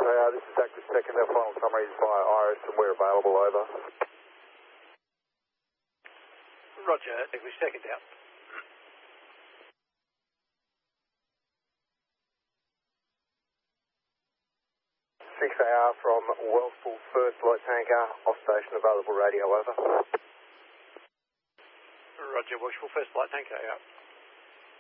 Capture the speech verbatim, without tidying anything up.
A R, this is Active Second. Our final summary is via Iris and we're available, over. Roger, English Second out. six A R from Wellspool First Light Tanker, off station, available radio, over. Roger, Wellspool First Light Tanker out.